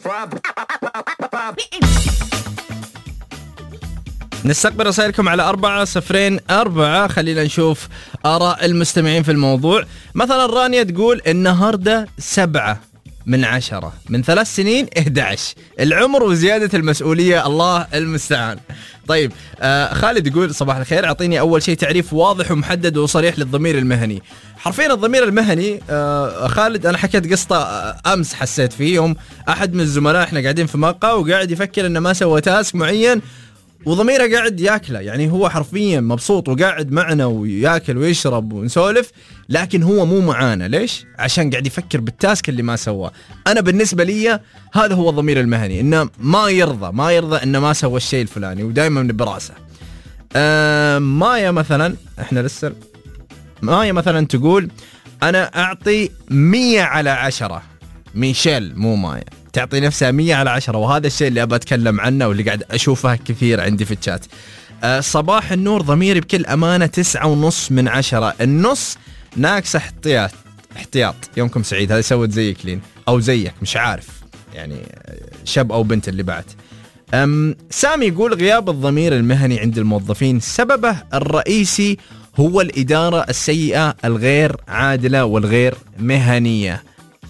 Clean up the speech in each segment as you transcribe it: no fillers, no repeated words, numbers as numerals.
نستقبل رسائلكم على 4004. خلينا نشوف آراء المستمعين في الموضوع. مثلا رانيا تقول النهاردة 7/10، من 3 سنين 11، العمر وزيادة المسؤولية، الله المستعان. طيب خالد يقول صباح الخير، أعطيني أول شيء تعريف واضح ومحدد وصريح للضمير المهني. حرفيا الضمير المهني خالد أنا حكيت قصة أمس حسيت فيه، يوم أحد من الزملاء إحنا قاعدين في مقهى وقاعد يفكر إنه ما سوى تاسك معين وضميره قاعد ياكله، يعني هو حرفيا مبسوط وقاعد معنا وياكل ويشرب ونسولف، لكن هو مو معانا. ليش؟ عشان قاعد يفكر بالتاسك اللي ما سواه. أنا بالنسبة لي هذا هو الضمير المهني، إنه ما يرضى إنه ما سوى الشيء الفلاني ودائما براسه. مايا مثلا، إحنا لسه مايا مثلا تقول أنا أعطي 100/10. ميشيل مو مايا تعطي نفسها 100/10، وهذا الشيء اللي أبى أتكلم عنه واللي قاعد أشوفه كثير عندي في الشات. صباح النور، ضميري بكل أمانة 9.5/10. النص ناقص احتياط. يومكم سعيد. هذا سوت زيك لين أو زيك مش عارف، يعني شاب أو بنت اللي بعد. سامي يقول غياب الضمير المهني عند الموظفين سببه الرئيسي هو الإدارة السيئة الغير عادلة والغير مهنية،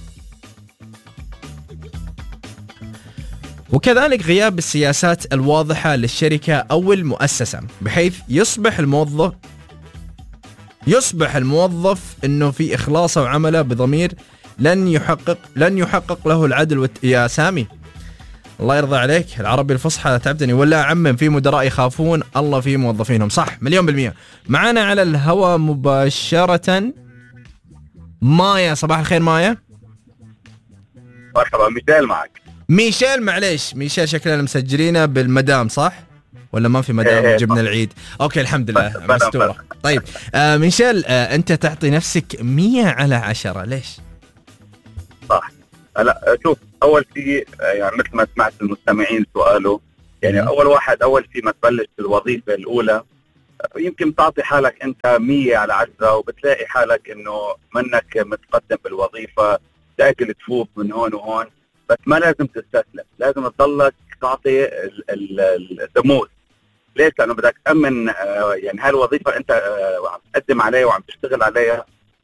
وكذلك غياب السياسات الواضحة للشركة أو المؤسسة، بحيث يصبح الموظف إنه في إخلاصه وعمله بضمير لن يحقق له العدل يا سامي الله يرضى عليك، العربي الفصحى تعبتني. ولا عمم في مدراء يخافون الله في موظفينهم. صح 100%. معانا على الهواء مباشرة مايا. صباح الخير مايا. مرحبا. ميشيل معك. ميشيل معليش، ميشيل شكلنا مسجلينه بالمدام صح؟ ولا ما في مدام جبنا العيد؟ اوكي الحمد لله مستورة. طيب ميشيل انت تعطي نفسك 100/10 ليش؟ صح. لا شوف، اول شيء يعني مثل ما سمعت المستمعين سؤاله، يعني اول شيء ما تبلش الوظيفة الاولى يمكن تعطي حالك انت 100/10 وبتلاقي حالك انه منك متقدم بالوظيفة، تاكل تفوق من هون وهون، بس ما لازم تستسلم، لازم تضلك تعطي الدموز. ليش؟ لأنه بدك تأمن يعني هالوظيفة أنت عم تقدم عليها وعم تشتغل عليها،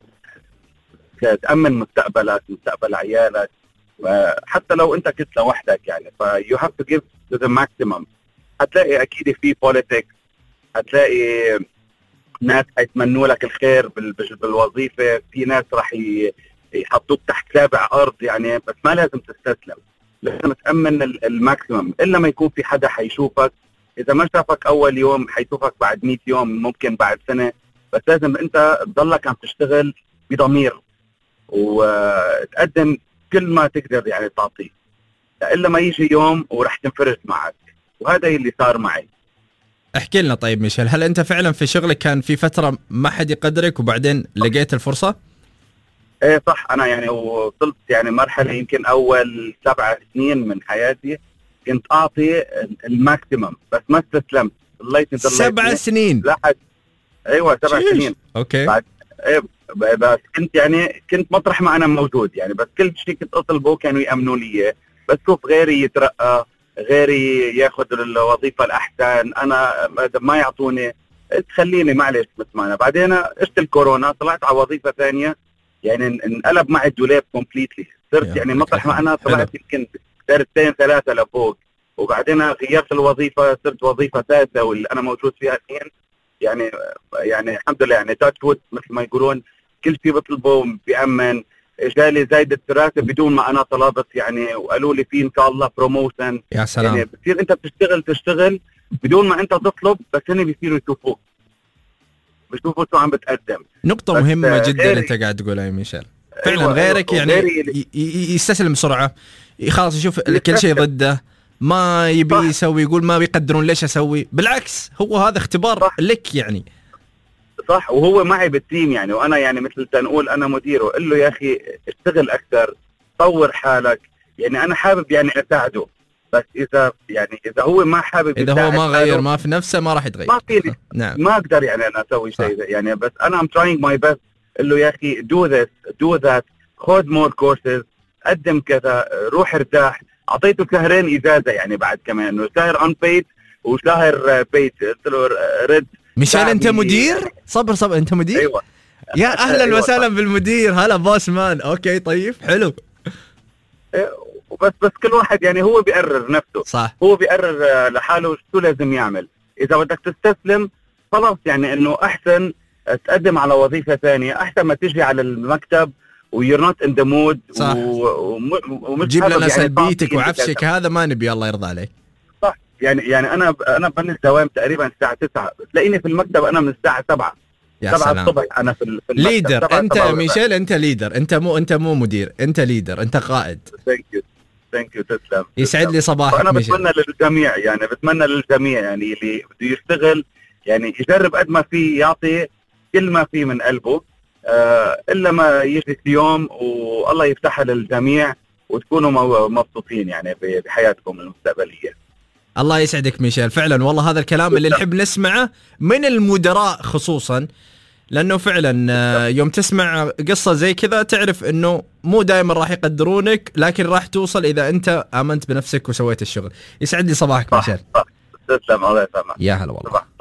تأمن مستقبلك، مستقبل عيالك، حتى لو أنت كنت لوحدك يعني. you have to give to the maximum. هتلاقي أكيد في politics، هتلاقي ناس هيتمنوا لك الخير بالوظيفة، في ناس راح يحطوك تحت سابع أرض يعني، بس ما لازم تستسلم، لازم تأمن الماكسيمم. إلا ما يكون في حدا حيشوفك، إذا ما شافك أول يوم حيشوفك بعد 100 يوم، ممكن بعد سنة، بس لازم أنت تضلك عم تشتغل بضمير وتقدم كل ما تقدر يعني تعطيه، إلا ما يجي يوم ورح تنفرج معك، وهذا اللي صار معي. احكي لنا طيب ميشيل، هل أنت فعلا في شغلك كان في فترة ما حد يقدرك وبعدين لقيت الفرصة؟ ايه صح. انا يعني وصلت يعني مرحله يمكن اول 7 سنين من حياتي كنت اعطي الماكسيمم، بس ما استسلمت. ضليت 7 سنين لحد ايوه 7 سنين. اوكي. بعد ايه بس كنت مطرح ما انا موجود يعني، بس كل شيء كنت اطلبه كانوا يامنوا لي، بس شوف غيري يترقى، غيري ياخذ الوظيفه الاحسن، انا ما يعطوني، تخليني معلش بسمعنا. بعدين اجت الكورونا، طلعت على وظيفه ثانيه، يعني انقلب معي الدولاب كومبليتلي، صرت يعني مطرح ما انا طلعت يمكن درجتين 3 لفوق، وبعدين غيرت الوظيفه، صرت وظيفه ثالثه واللي انا موجود فيها الحين. يعني الحمد لله، يعني تاتش وود مثل ما يقولون، كل شيء بطلبه بيأمن. جالي زايدة الراتب بدون ما انا طلبت يعني، وقالوا لي في ان شاء الله بروموشن. يا سلام. يعني بتصير انت بتشتغل بدون ما انت تطلب، بس هن بيصيروا يشوفوك، بيشوفوا شو عم بتقدم. نقطة مهمة جدا انت قاعد تقولها يا ميشيل. فعلا أيوة غيرك يعني يستسلم بسرعة، خلاص يشوف كل شيء ضده، ما يبي يسوي، يقول ما بيقدرون ليش اسوي. بالعكس هو هذا اختبار صح. لك يعني. صح. وهو معي بالتيم يعني، وانا يعني مثل تنقول انا مديره، قل له يا اخي اشتغل اكثر، طور حالك، يعني انا حابب يعني اساعده، بس اذا هو ما حابب، اذا هو ما غير ما في نفسه ما راح يتغير، ما فيني نعم ما اقدر يعني انا اسوي شيء يعني، بس انا I'm trying my best. قل له يا اخي do this do that، خذ more courses، قدم كذا، روح ارتاح، اعطيته شهرين اجازه يعني بعد كمان، انه شهر ان بيد وشهر بيد. قلت له رد ميشيل انت مدير؟ صبر انت مدير؟ ايوه يا اهلا أيوة وسهلا بالمدير. هلا بوس مان. اوكي طيب حلو. بس كل واحد يعني هو بيقرر نفسه. صح. هو بيقرر لحاله شو لازم يعمل. اذا بدك تستسلم خلاص، يعني انه احسن تقدم على وظيفه ثانيه، احسن ما تجي على المكتب ويور نوت ان ذا مود. صح. ومش جيب لنا يعني سلبيتك وعفشك، هذا ما نبي، الله يرضى عليك. صح. يعني انا ببلش دوام تقريبا الساعه 9، تلاقيني في المكتب انا من الساعه 7. يا 7 سلام. الصبح انا في المكتب. ليدر انت ميشيل، انت ليدر، انت مو مدير، انت ليدر، انت قائد. ثانك يو تسلم. يسعد لي صباحك. انا ميشيل بتمنى للجميع، يعني بتمنى للجميع يعني اللي بده يشتغل يعني يجرب قد ما فيه، يعطي كل ما فيه من قلبه، الا ما يجي يوم والله يفتحها للجميع وتكونوا مبسوطين يعني بحياتكم المستقبليه. الله يسعدك ميشيل، فعلا والله هذا الكلام اللي نحب نسمعه من المدراء خصوصا، لانه فعلا يوم تسمع قصة زي كذا تعرف انه مو دائما راح يقدرونك، لكن راح توصل اذا انت امنت بنفسك وسويت الشغل. يسعد لي صباحك ميشيل. تسلم. الله يسلمك. يا هلا والله.